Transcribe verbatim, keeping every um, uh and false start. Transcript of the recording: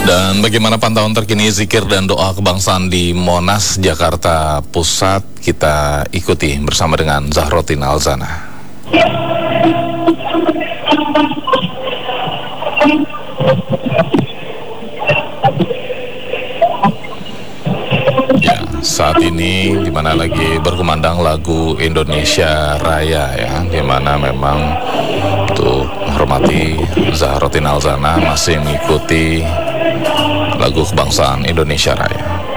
Dan bagaimana pantauan terkini zikir dan doa kebangsaan di Monas, Jakarta Pusat? Kita ikuti bersama dengan Zahrotin Alzana. Ya, saat ini dimana lagi berkumandang lagu Indonesia Raya ya, dimana memang untuk menghormati Zahrotin Alzana masih mengikuti lagu kebangsaan Indonesia Raya.